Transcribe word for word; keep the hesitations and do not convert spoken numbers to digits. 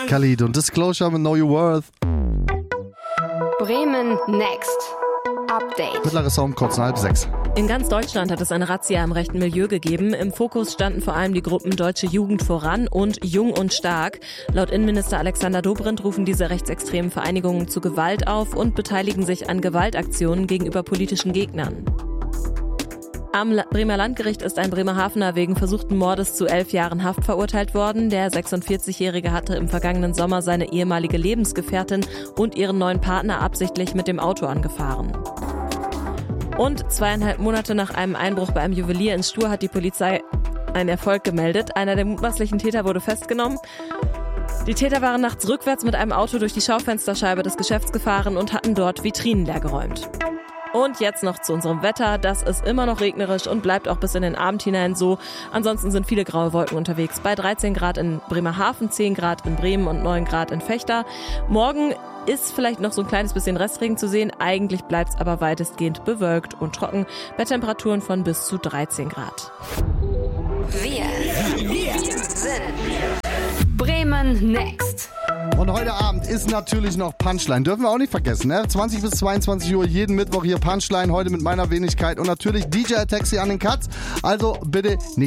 Khalid und Disclosure mit Know Your Worth. Bremen Next Update. Mittlere Sound kurz halb sechs. In ganz Deutschland hat es eine Razzia im rechten Milieu gegeben. Im Fokus standen vor allem die Gruppen Deutsche Jugend voran und Jung und Stark. Laut Innenminister Alexander Dobrindt rufen diese rechtsextremen Vereinigungen zu Gewalt auf und beteiligen sich an Gewaltaktionen gegenüber politischen Gegnern. Am Bremer Landgericht ist ein Bremerhavener wegen versuchten Mordes zu elf Jahren Haft verurteilt worden. Der sechsundvierzigjährige hatte im vergangenen Sommer seine ehemalige Lebensgefährtin und ihren neuen Partner absichtlich mit dem Auto angefahren. Und zweieinhalb Monate nach einem Einbruch bei einem Juwelier in Stur hat die Polizei einen Erfolg gemeldet. Einer der mutmaßlichen Täter wurde festgenommen. Die Täter waren nachts rückwärts mit einem Auto durch die Schaufensterscheibe des Geschäfts gefahren und hatten dort Vitrinen leergeräumt. Und jetzt noch zu unserem Wetter. Das ist immer noch regnerisch und bleibt auch bis in den Abend hinein so. Ansonsten sind viele graue Wolken unterwegs. Bei dreizehn Grad in Bremerhaven, zehn Grad in Bremen und neun Grad in Vechta. Morgen ist vielleicht noch so ein kleines bisschen Restregen zu sehen. Eigentlich bleibt es aber weitestgehend bewölkt und trocken bei Temperaturen von bis zu dreizehn Grad. Wir sind Bremen Next. Und heute Abend ist natürlich noch Punchline. Dürfen wir auch nicht vergessen, ne? zwanzig bis zweiundzwanzig Uhr jeden Mittwoch hier Punchline. Heute mit meiner Wenigkeit und natürlich D J Taxi an den Cuts. Also bitte nicht